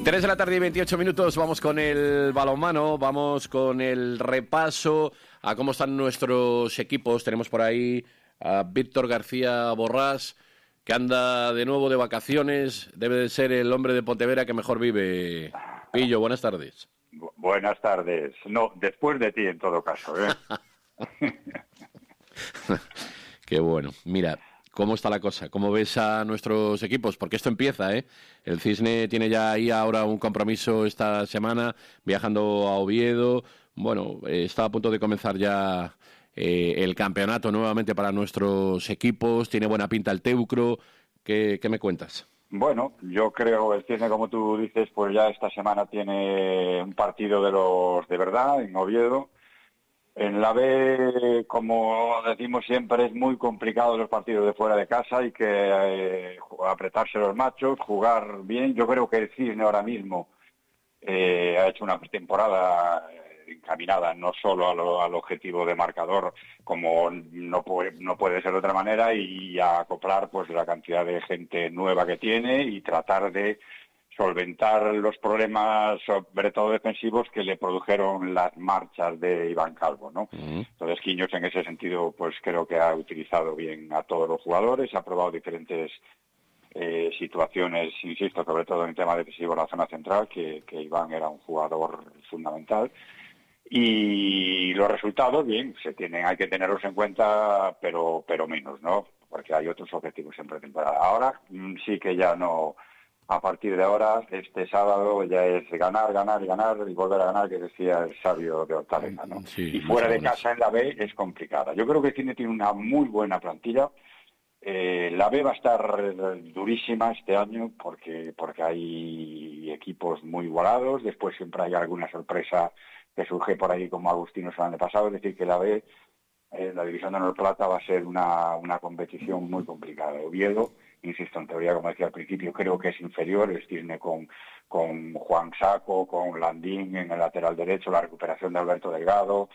3 de la tarde y 28 minutos, vamos con el balonmano, vamos con el repaso a cómo están nuestros equipos. Tenemos por ahí a Víctor García Borrás, que anda de nuevo de vacaciones, debe de ser el hombre de Pontevedra que mejor vive. Pillo, buenas tardes. Buenas tardes. No, después de ti en todo caso, ¿eh? Qué bueno. Mira, ¿cómo está la cosa? ¿Cómo ves a nuestros equipos? Porque esto empieza, ¿eh? El Cisne tiene ya ahí ahora un compromiso esta semana, viajando a Oviedo. Bueno, está a punto de comenzar ya el campeonato nuevamente para nuestros equipos. Tiene buena pinta el Teucro. ¿Qué me cuentas? Bueno, yo creo el Cisne, como tú dices, pues ya esta semana tiene un partido de los de verdad en Oviedo. En la B, como decimos siempre, es muy complicado los partidos de fuera de casa, hay que apretarse los machos, jugar bien. Yo creo que el Cisne ahora mismo ha hecho una pretemporada encaminada no solo al objetivo de marcador, como no puede ser de otra manera, y a acoplar pues la cantidad de gente nueva que tiene y tratar de solventar los problemas, sobre todo defensivos, que le produjeron las marchas de Iván Calvo, ¿no? Entonces Quiños en ese sentido pues creo que ha utilizado bien a todos los jugadores, ha probado diferentes situaciones, insisto, sobre todo en el tema defensivo en la zona central, que Iván era un jugador fundamental. Y los resultados, bien, hay que tenerlos en cuenta, pero menos, ¿no? Porque hay otros objetivos en pretemporada. Ahora sí que ya no. A partir de ahora, este sábado ya es ganar y volver a ganar, que decía el sabio de Hortaleza, ¿no? Sí, y fuera de casa en la B es complicada. Yo creo que Cine tiene una muy buena plantilla. La B va a estar durísima este año porque hay equipos muy igualados. Después siempre hay alguna sorpresa que surge por ahí, como Agustinos el año pasado. Es decir, que la B, la división de Honor Plata, va a ser una competición muy complicada. Oviedo, insisto, en teoría, como decía al principio, creo que es inferior. El Cisne con Juan Saco, con Landín en el lateral derecho, la recuperación de Alberto Delgado,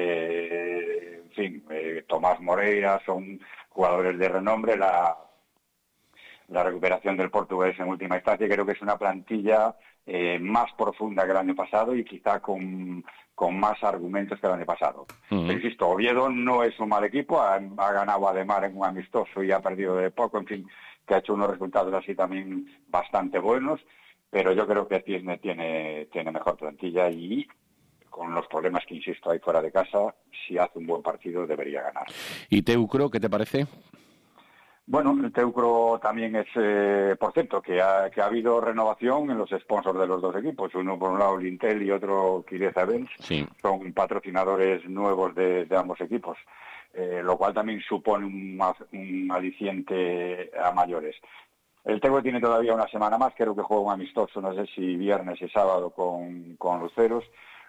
en fin, Tomás Moreira, son jugadores de renombre. La recuperación del portugués en última instancia, creo que es una plantilla más profunda que el año pasado y quizá con más argumentos que el año pasado. Pero insisto, Oviedo no es un mal equipo, ha ganado a Ademar en un amistoso y ha perdido de poco, en fin, que ha hecho unos resultados así también bastante buenos, pero yo creo que Cisne tiene mejor plantilla y con los problemas que, insisto, hay fuera de casa, si hace un buen partido debería ganar. ¿Y Teucro, qué te parece? Bueno, el Teucro también es, por cierto, que ha habido renovación en los sponsors de los dos equipos. Uno por un lado Lintel y otro Quireza Events. Sí. Son patrocinadores nuevos de ambos equipos, lo cual también supone un aliciente a mayores. El Teucro tiene todavía una semana más, creo que juega un amistoso, no sé si viernes y sábado con Luceros.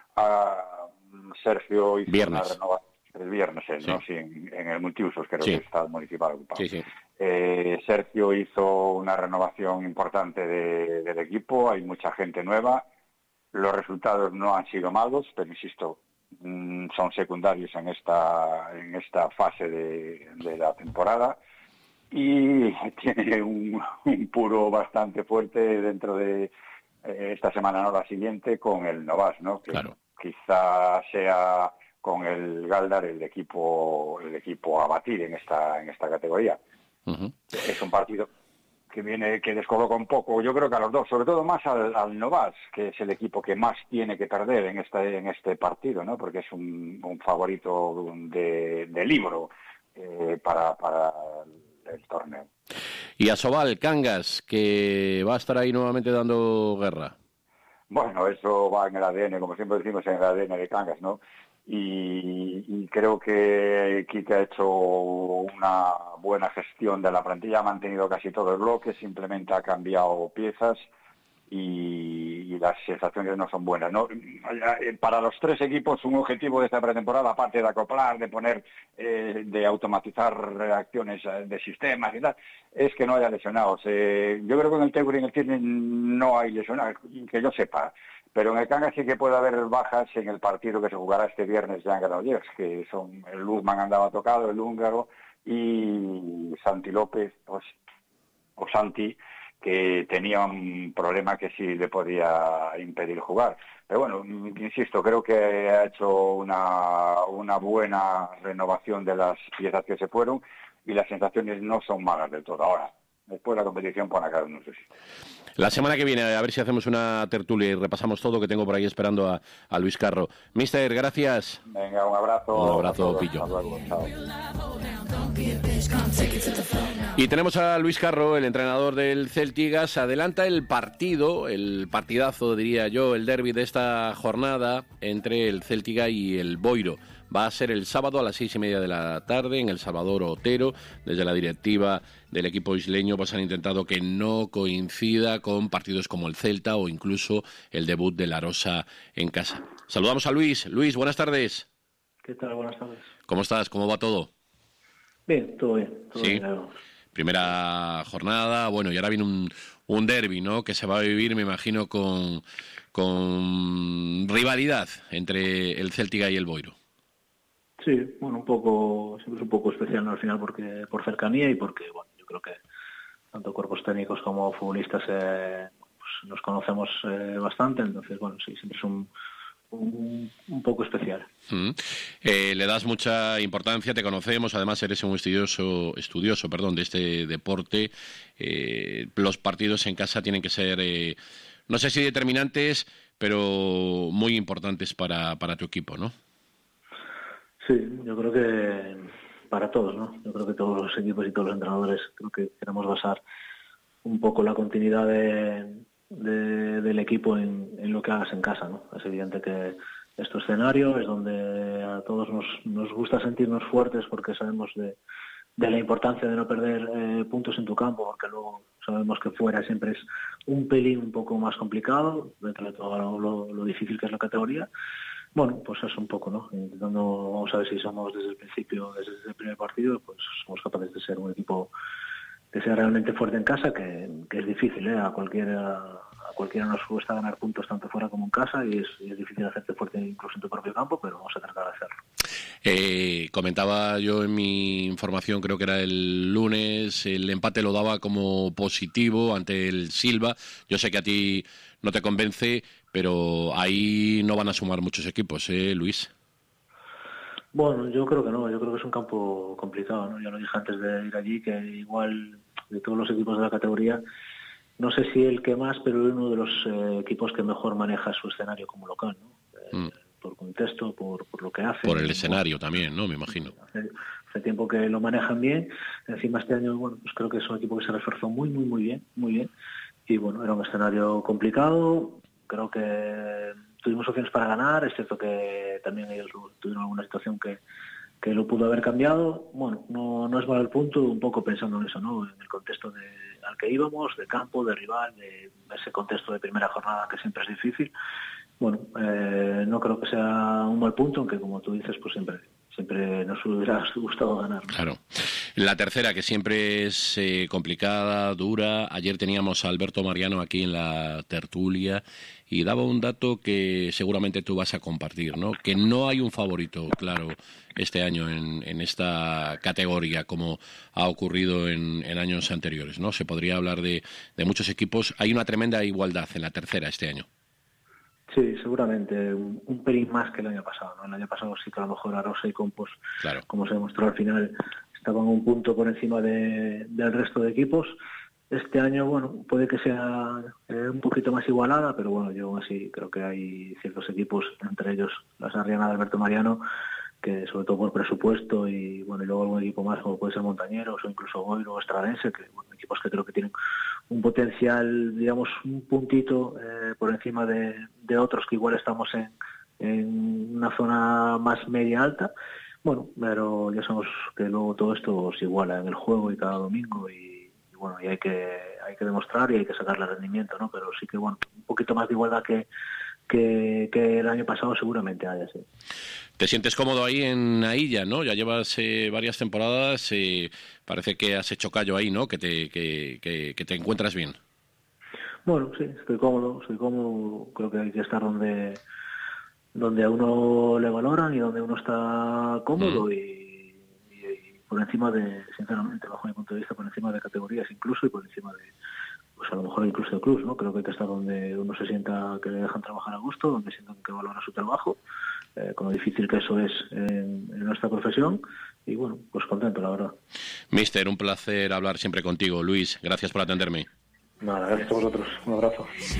Sergio hizo una renovación. El viernes, ¿no? Sí, en el multiusos, creo que está el municipal ocupado. Sí. Sergio hizo una renovación importante del equipo, hay mucha gente nueva, los resultados no han sido malos, pero insisto, son secundarios en esta fase de la temporada, y tiene un puro bastante fuerte dentro de esta semana, no la siguiente, con el Novas, ¿no? Que claro. Quizá sea con el Galdar el equipo a batir en esta categoría. Es un partido que descoloca un poco, yo creo que a los dos, sobre todo más al Novas, que es el equipo que más tiene que perder en este partido, ¿no? Porque es un favorito de libro para el torneo. Y Asobal, Cangas, que va a estar ahí nuevamente dando guerra. Bueno, eso va en el ADN, como siempre decimos, en el ADN de Cangas, ¿no? Y creo que Quique ha hecho una buena gestión de la plantilla, ha mantenido casi todo el bloque, simplemente ha cambiado piezas y las sensaciones no son buenas, ¿no? Para los tres equipos un objetivo de esta pretemporada, aparte de acoplar, de poner, de automatizar reacciones de sistemas y tal, es que no haya lesionados. Yo creo que en el Teucro y en el Cisne no hay lesionados, que yo sepa. Pero en el Cangas sí que puede haber bajas en el partido que se jugará este viernes ya en Granollers, que son el Luzman andaba tocado, el húngaro, y Santi López, o Santi, que tenía un problema que sí le podía impedir jugar. Pero bueno, insisto, creo que ha hecho una buena renovación de las piezas que se fueron y las sensaciones no son malas del todo. Ahora, después la competición pone a cada uno, no sé si. La semana que viene, a ver si hacemos una tertulia y repasamos todo, que tengo por ahí esperando a Luis Carro. Mister, gracias. Venga, un abrazo. Un abrazo, a todos. Pillo. Hasta luego, chao. Y tenemos a Luis Carro, el entrenador del Céltiga. Se adelanta el partido, el partidazo, diría yo, el derbi de esta jornada entre el Céltiga y el Boiro. Va a ser el sábado a las 6:30 de la tarde en el Salvador Otero. Desde la directiva del equipo isleño pues han intentado que no coincida con partidos como el Celta o incluso el debut de La Rosa en casa. Saludamos a Luis. Luis, buenas tardes. ¿Qué tal? Buenas tardes. ¿Cómo estás? ¿Cómo va todo? Bien, todo bien. Todo Sí. bien, claro. Primera jornada, bueno, y ahora viene un derbi, ¿no? Que se va a vivir, me imagino, con rivalidad entre el Céltiga y el Boiro. Sí, bueno, siempre es un poco especial, ¿no? Al final, porque por cercanía y porque, bueno, yo creo que tanto cuerpos técnicos como futbolistas pues nos conocemos bastante, entonces, bueno, sí, siempre es un poco especial. Le das mucha importancia, te conocemos, además eres un estudioso, de este deporte. Los partidos en casa tienen que ser, no sé si determinantes, pero muy importantes para tu equipo, ¿no? Sí, yo creo que para todos, ¿no? Yo creo que todos los equipos y todos los entrenadores creo que queremos basar un poco la continuidad del equipo en lo que hagas en casa, ¿no? Es evidente que este escenario es donde a todos nos gusta sentirnos fuertes porque sabemos de la importancia de no perder puntos en tu campo, porque luego sabemos que fuera siempre es un pelín un poco más complicado, dentro de todo lo difícil que es la categoría. Bueno, pues es un poco, ¿no? Intentando, vamos a ver si somos desde el principio, desde el primer partido, pues somos capaces de ser un equipo que sea realmente fuerte en casa, que es difícil, ¿eh? A cualquiera nos cuesta ganar puntos tanto fuera como en casa y es difícil hacerte fuerte incluso en tu propio campo, pero vamos a tratar de hacerlo. Comentaba yo en mi información, creo que era el lunes, el empate lo daba como positivo ante el Silva. Yo sé que a ti no te convence, pero ahí no van a sumar muchos equipos, Luis. Bueno, yo creo que no, yo creo que es un campo complicado, ¿no? Ya lo dije antes de ir allí, que igual de todos los equipos de la categoría, no sé si el que más, pero uno de los equipos que mejor maneja su escenario como local, ¿no? Por contexto, por lo que hace. Por el escenario también, ¿no? Me imagino. Hace tiempo que lo manejan bien. Encima este año, bueno, pues creo que es un equipo que se reforzó muy bien. Y bueno, era un escenario complicado. Creo que tuvimos opciones para ganar. Es cierto que también ellos tuvieron alguna situación que lo pudo haber cambiado. Bueno, no es mal el punto, un poco pensando en eso, ¿no? En el contexto al que íbamos, de campo, de rival, de ese contexto de primera jornada que siempre es difícil. Bueno, no creo que sea un mal punto, aunque como tú dices, pues siempre nos hubiera gustado ganar, ¿no? Claro. La tercera, que siempre es complicada, dura. Ayer teníamos a Alberto Mariano aquí en la tertulia y daba un dato que seguramente tú vas a compartir, ¿no? Que no hay un favorito, claro, este año en esta categoría, como ha ocurrido en años anteriores, ¿no? Se podría hablar de muchos equipos. Hay una tremenda igualdad en la tercera este año. Sí, seguramente un pelín más que el año pasado, ¿no? El año pasado sí que a lo mejor La Rosa y Compos, claro, como se demostró al final, estaban un punto por encima del resto de equipos. Este año, bueno, puede que sea un poquito más igualada, pero bueno, yo así creo que hay ciertos equipos, entre ellos la Sarriana de Alberto Mariano, que sobre todo por presupuesto y bueno, y luego algún equipo más como puede ser Montañeros o incluso Boiro o Estradense, que bueno, equipos que creo que tienen un potencial, digamos, un puntito por encima de otros que igual estamos en una zona más media alta. Bueno, pero ya sabemos que luego todo esto se iguala en el juego y cada domingo y bueno, y hay que demostrar y hay que sacarle rendimiento, ¿no? Pero sí que bueno, un poquito más de igualdad que el año pasado seguramente haya, sí. ¿Te sientes cómodo ahí en Ailla, no? Ya llevas varias temporadas, parece que has hecho callo ahí, ¿no? Que te encuentras bien. Bueno, sí, estoy cómodo, creo que hay que estar donde a uno le valoran y donde uno está cómodo y por encima sinceramente, bajo mi punto de vista, por encima de categorías incluso y por encima pues a lo mejor incluso de clubs, ¿no? Creo que hay que estar donde uno se sienta que le dejan trabajar a gusto, donde sientan que valora su trabajo, con lo difícil que eso es en nuestra profesión, y bueno, pues contento, la verdad. Míster, un placer hablar siempre contigo. Luis, gracias por atenderme. Nada, gracias a vosotros. Un abrazo.